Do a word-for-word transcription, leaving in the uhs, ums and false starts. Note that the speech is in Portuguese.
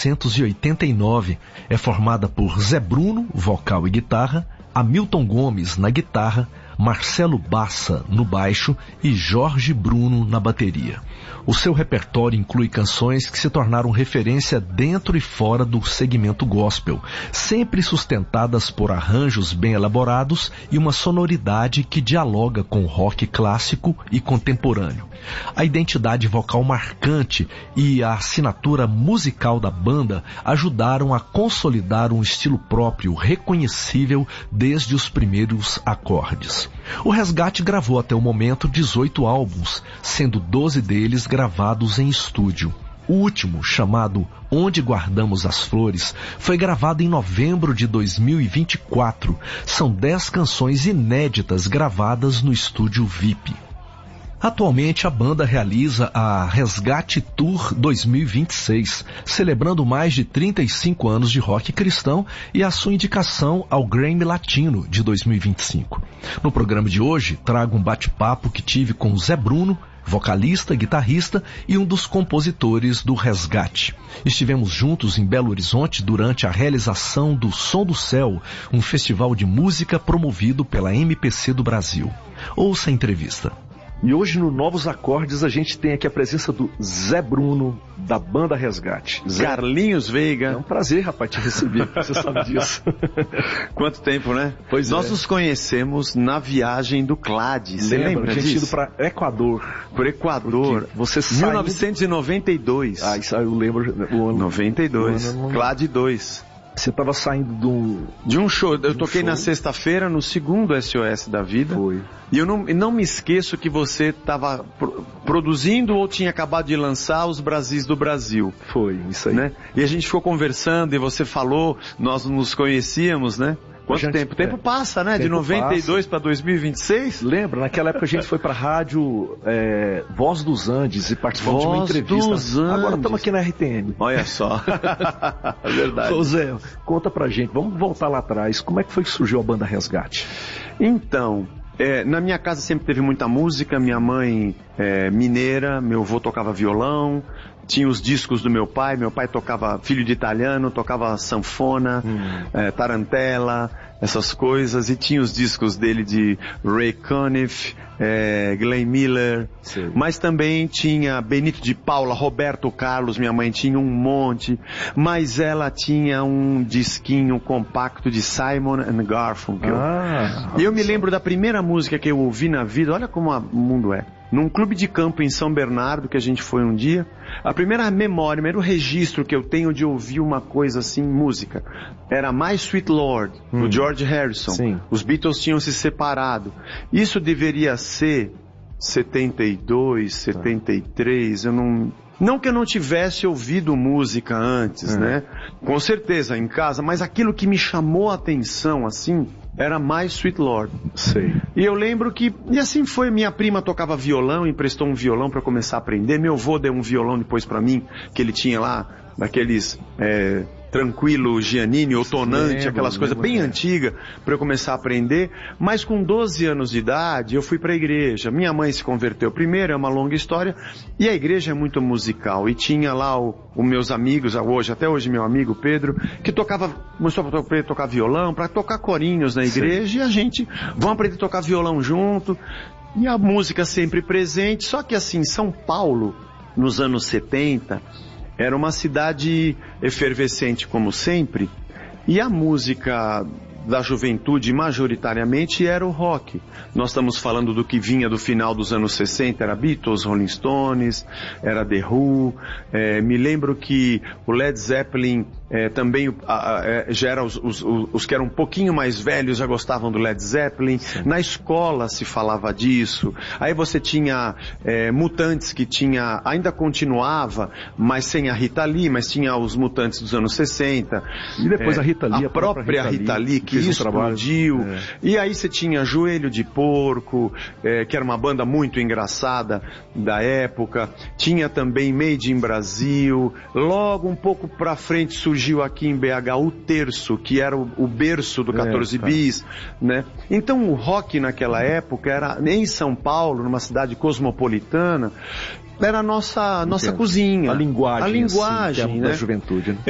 novecentos e oitenta e nove. É formada por Zé Bruno, vocal e guitarra, Hamilton Gomes na guitarra, Marcelo Bassa no baixo e Jorge Bruno na bateria. O seu repertório inclui canções que se tornaram referência dentro e fora do segmento gospel, sempre sustentadas por arranjos bem elaborados e uma sonoridade que dialoga com o rock clássico e contemporâneo. A identidade vocal marcante e a assinatura musical da banda ajudaram a consolidar um estilo próprio reconhecível desde os primeiros acordes. O Resgate gravou até o momento dezoito álbuns, sendo doze deles gravados em estúdio. O último, chamado Onde Guardamos as Flores, foi gravado em novembro de dois mil e vinte e quatro. São dez canções inéditas gravadas no estúdio V I P. Atualmente, a banda realiza a Resgate Tour dois mil e vinte e seis, celebrando mais de trinta e cinco anos de rock cristão e a sua indicação ao Grammy Latino de dois mil e vinte e cinco. No programa de hoje, trago um bate-papo que tive com o Zé Bruno, vocalista, guitarrista e um dos compositores do Resgate. Estivemos juntos em Belo Horizonte durante a realização do Som do Céu, um festival de música promovido pela M P C do Brasil. Ouça a entrevista. E hoje no Novos Acordes a gente tem aqui a presença do Zé Bruno, da banda Resgate. Zé... Carlinhos Veiga. É um prazer, rapaz, te receber, você sabe disso. Quanto tempo, né? Pois Nós é. nos conhecemos na viagem do Clade, você lembra A gente disso? ido para Equador. Por Equador. Porque você saiu... mil novecentos e noventa e dois. Ah, isso aí eu lembro. O ano... noventa e dois. O ano... Clade dois. Você estava saindo de um... De um show. Eu um toquei show. na sexta-feira, no segundo S O S da vida. Foi. E eu não, e não me esqueço que você estava pro, produzindo ou tinha acabado de lançar os Brasis do Brasil. Foi, isso aí. Né? E a gente ficou conversando e você falou, nós nos conhecíamos, né? Quanto gente, tempo? O tempo é, passa, né? De noventa e dois para dois mil e vinte e seis? Lembra? Naquela época a gente foi para a rádio é, Voz dos Andes e participou de uma Voz entrevista. dos Andes. Agora estamos aqui na R T M. Olha só. É verdade. Ô Zé, conta pra gente, vamos voltar lá atrás. Como é que foi que surgiu a banda Resgate? Então, é, na minha casa sempre teve muita música. Minha mãe é mineira, meu avô tocava violão. Tinha os discos do meu pai, meu pai tocava Filho de Italiano, tocava sanfona, hum. é, tarantela, essas coisas, e tinha os discos dele de Ray Conniff, é, Glenn Miller, sim. Mas também tinha Benito de Paula, Roberto Carlos, minha mãe tinha um monte, mas ela tinha um disquinho compacto de Simon and Garfunkel. Ah, e eu me lembro da primeira música que eu ouvi na vida, olha como o mundo é. Num clube de campo em São Bernardo, que a gente foi um dia, a primeira memória, o primeiro registro que eu tenho de ouvir uma coisa assim, música, era My Sweet Lord, hum. do George Harrison. Sim. Os Beatles tinham se separado. Isso deveria ser setenta e dois, setenta e três, eu não... Não que eu não tivesse ouvido música antes, é. né? Com certeza, em casa, mas aquilo que me chamou a atenção, assim, era My Sweet Lord. Sei. E eu lembro que, e assim foi, minha prima tocava violão, emprestou um violão para começar a aprender, meu avô deu um violão depois para mim, que ele tinha lá, daqueles... É, Tranquilo, Giannini, ou Tonante, lembro, aquelas coisas bem é. antigas, para eu começar a aprender. Mas com doze anos de idade, eu fui para a igreja. Minha mãe se converteu primeiro, é uma longa história, e a igreja é muito musical. E tinha lá os meus amigos, hoje, até hoje meu amigo Pedro, que tocava, começou a tocar violão, para tocar corinhos na igreja, Sim. e a gente, vamos aprender a tocar violão junto, e a música sempre presente. Só que assim, São Paulo, nos anos setenta... era uma cidade efervescente como sempre, e a música da juventude majoritariamente era o rock. Nós estamos falando do que vinha do final dos anos sessenta, era Beatles, Rolling Stones, era The Who, é, me lembro que o Led Zeppelin é, também a, a, já era os, os, os que eram um pouquinho mais velhos já gostavam do Led Zeppelin. Sim. Na escola se falava disso. Aí você tinha é, Mutantes, que tinha, ainda continuava, mas sem a Rita Lee, mas tinha os Mutantes dos anos sessenta. E depois é, a Rita Lee, a, a própria, própria Rita Lee, que que explodiu. É. E aí você tinha Joelho de Porco, é, que era uma banda muito engraçada da época. Tinha também Made in Brasil. Logo um pouco pra frente surgiu aqui em B H o Terço, que era o, o berço do quatorze bis, né? Então o rock naquela época era, em São Paulo, numa cidade cosmopolitana, era a nossa, nossa cozinha. A linguagem, a linguagem, assim, que é né? da juventude, né?